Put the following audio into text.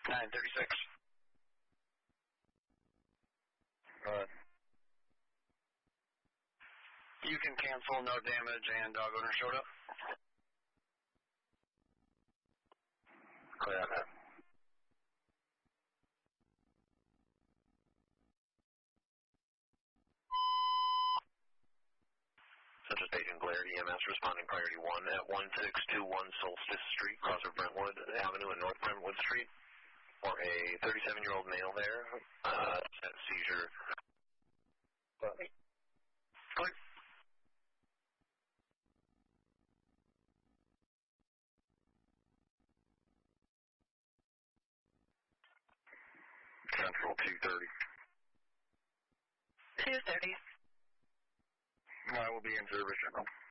936. You can cancel, no damage, and dog owner showed up. Clear that. Central Station Glare, EMS responding priority 1 at 1621 Solstice Street, cross of Brentwood Avenue and North Brentwood Street. For a 37-year-old male there, had a seizure. Clear. Central 230. 230. I will be in service, General.